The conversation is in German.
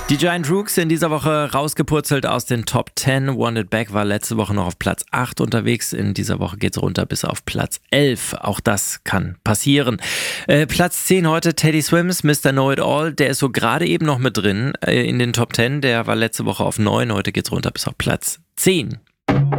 Die Giant Rooks in dieser Woche rausgepurzelt aus den Top 10. Want It Back war letzte Woche noch auf Platz 8 unterwegs. In dieser Woche geht's runter bis auf Platz 11. Auch das kann passieren. Platz 10 heute Teddy Swims, Mr. Know It All. Der ist so gerade eben noch mit drin in den Top 10. Der war letzte Woche auf 9. Heute geht's runter bis auf Platz 10.